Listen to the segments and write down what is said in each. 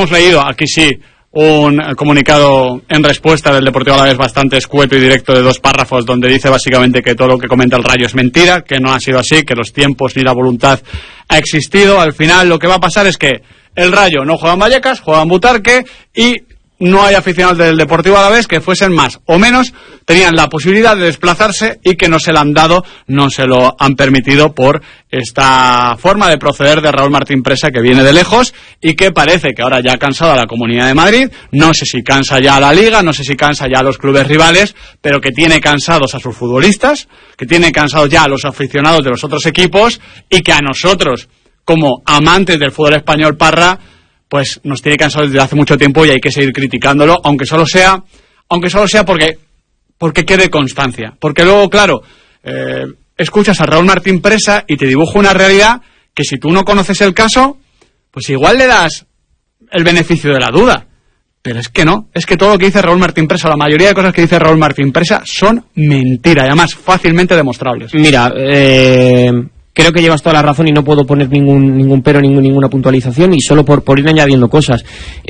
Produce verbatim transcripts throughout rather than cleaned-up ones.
hemos leído, aquí sí, un comunicado en respuesta del Deportivo Alavés bastante escueto y directo de dos párrafos, donde dice básicamente que todo lo que comenta el Rayo es mentira, que no ha sido así, que los tiempos ni la voluntad ha existido. Al final lo que va a pasar es que el Rayo no juega en Vallecas, juega en Butarque, y no hay aficionados del Deportivo Alavés que fuesen más o menos, tenían la posibilidad de desplazarse y que no se lo han dado, no se lo han permitido por esta forma de proceder de Raúl Martín Presa, que viene de lejos y que parece que ahora ya ha cansado a la Comunidad de Madrid, no sé si cansa ya a la Liga, no sé si cansa ya a los clubes rivales, pero que tiene cansados a sus futbolistas, que tiene cansados ya a los aficionados de los otros equipos, y que a nosotros, como amantes del fútbol español, Parra, pues nos tiene cansado desde hace mucho tiempo, y hay que seguir criticándolo, aunque solo sea, aunque solo sea porque, porque quede constancia. Porque luego, claro, eh, escuchas a Raúl Martín Presa y te dibuja una realidad que, si tú no conoces el caso, pues igual le das el beneficio de la duda. Pero es que no, es que todo lo que dice Raúl Martín Presa, la mayoría de cosas que dice Raúl Martín Presa, son mentira, y además fácilmente demostrables. Mira, eh... creo que llevas toda la razón y no puedo poner ningún ningún pero, ningún, ninguna puntualización, y solo por, por ir añadiendo cosas.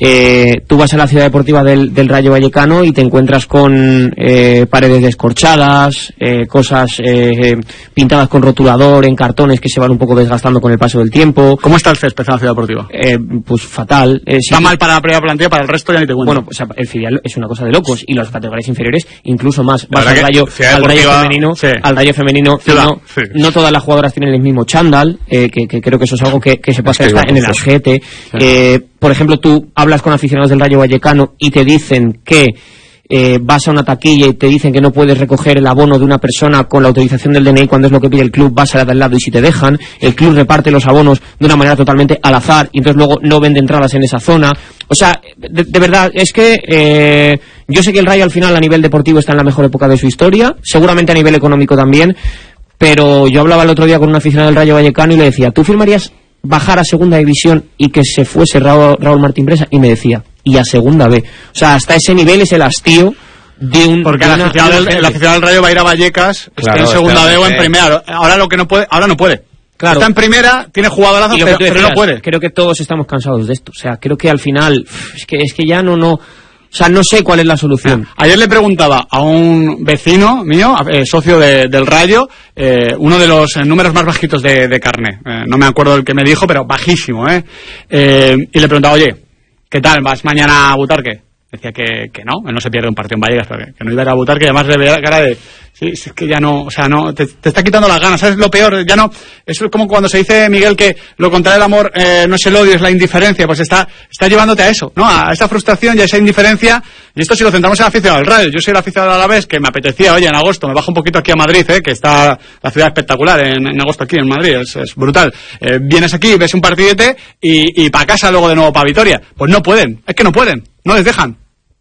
Eh, tú vas a la ciudad deportiva del, del Rayo Vallecano y te encuentras con eh, paredes descorchadas, eh, cosas eh, pintadas con rotulador en cartones que se van un poco desgastando con el paso del tiempo. ¿Cómo está el césped en la ciudad deportiva? Eh, pues fatal. Eh, está sí, mal para la primera plantilla, para el resto ya ni te cuento. Bueno, pues el filial es una cosa de locos, y las categorías inferiores incluso más. La vas al Rayo, al Rayo femenino, sí. al Rayo femenino, ciudad, no, sí. no todas las jugadoras tienen el mismo chándal, eh, que, que creo que eso es algo que, que se pasa es que en el ojete. Sí. Eh, por ejemplo, tú hablas con aficionados del Rayo Vallecano y te dicen que eh, vas a una taquilla y te dicen que no puedes recoger el abono de una persona con la autorización del D N I cuando es lo que pide el club, vas a la de al lado y si te dejan, el club reparte los abonos de una manera totalmente al azar y entonces luego no vende entradas en esa zona. O sea, de, de verdad, es que eh, yo sé que el Rayo al final a nivel deportivo está en la mejor época de su historia, seguramente a nivel económico también, pero yo hablaba el otro día con un aficionado del Rayo Vallecano y le decía, ¿tú firmarías bajar a segunda división y que se fuese Raúl, Raúl Martín Presa? Y me decía, y a segunda B. O sea, hasta ese nivel es el hastío de un... Porque de el aficionado del, del Rayo va a ir a Vallecas, claro, está en segunda B o en eh. primera. Ahora lo que no puede, ahora no puede. Claro. Está en primera, tiene jugadorazos, pero, decías, pero no puede. Creo que todos estamos cansados de esto. O sea, creo que al final, es que, es que ya no, no... O sea, no sé cuál es la solución. Ayer le preguntaba a un vecino mío, eh, socio de, del Rayo, eh, uno de los eh, números más bajitos de, de carne. Eh, no me acuerdo del que me dijo, pero bajísimo, ¿eh? eh y le preguntaba, oye, ¿qué tal? ¿Vas mañana a Butarque? Decía que, que no, él no se pierde un partido en Vallecas, pero que, que no iba a ir a Butarque, y además le veía la cara de... Sí, es que ya no, o sea, no, te, te está quitando las ganas, ¿sabes? Lo peor, ya no, eso es como cuando se dice, Miguel, que lo contrario del amor eh, no es el odio, es la indiferencia, pues está, está llevándote a eso, ¿no? A esa frustración y a esa indiferencia, y esto si lo centramos en la afición del Rayo, yo soy el aficionado a la vez que me apetecía, oye, en agosto, me bajo un poquito aquí a Madrid, eh, que está la ciudad espectacular, en, en agosto aquí en Madrid, es, es brutal, eh, vienes aquí, ves un partidete, y, y para casa luego de nuevo para Vitoria, pues no pueden, es que no pueden, no les dejan.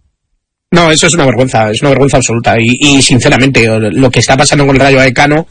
No, eso es una vergüenza, es una vergüenza absoluta. Y, y sinceramente, lo que está pasando con el Rayo Vallecano,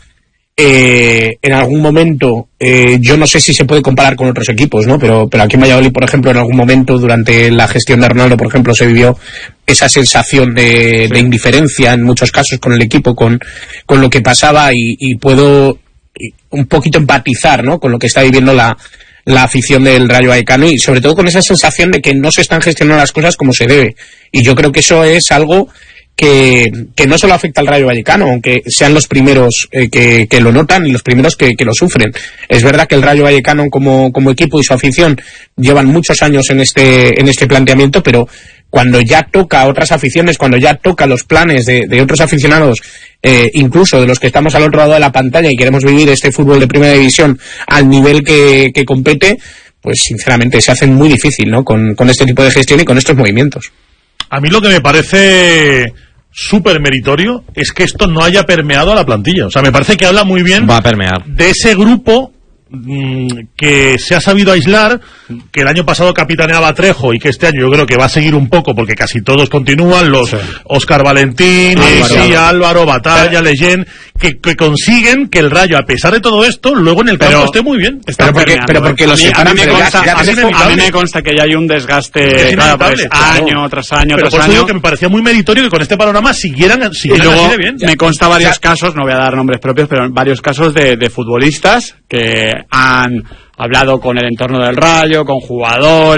eh, en algún momento, eh, yo no sé si se puede comparar con otros equipos, ¿no? Pero, pero aquí en Valladolid, por ejemplo, en algún momento, durante la gestión de Arnaldo, por ejemplo, se vivió esa sensación de, sí. de indiferencia en muchos casos con el equipo, con, con lo que pasaba, y, y puedo un poquito empatizar, ¿no? Con lo que está viviendo la, la afición del Rayo Vallecano, y sobre todo con esa sensación de que no se están gestionando las cosas como se debe. Y yo creo que eso es algo que, que no solo afecta al Rayo Vallecano, aunque sean los primeros eh, que, que lo notan y los primeros que, que lo sufren. Es verdad que el Rayo Vallecano como, como equipo y su afición llevan muchos años en este, en este planteamiento, pero cuando ya toca a otras aficiones, cuando ya toca los planes de, de otros aficionados, eh, incluso de los que estamos al otro lado de la pantalla y queremos vivir este fútbol de primera división al nivel que, que compete, pues sinceramente se hace muy difícil, ¿no? Con, con este tipo de gestión y con estos movimientos. A mí lo que me parece súper meritorio es que esto no haya permeado a la plantilla. O sea, me parece que habla muy bien Va a permear. de ese grupo mmm, que se ha sabido aislar, que el año pasado capitaneaba Trejo y que este año yo creo que va a seguir un poco porque casi todos continúan, los sí. Óscar Valentín, Álvaro, sí, Álvaro Batalla, Leyen, que, que consiguen que el Rayo, a pesar de todo esto, luego en el campo pero, esté muy bien. Pero porque, pero porque los a, mí, a, mí consta, ya, ya a, mí, a mí me consta que ya hay un desgaste claro, pues, claro. año tras año pero tras por eso año. digo que me parecía muy meritorio que con este panorama siguieran, siguieran y luego así de bien. Me consta varios ya. casos, no voy a dar nombres propios, pero varios casos de, de futbolistas que han hablado con el entorno del Rayo, con jugadores.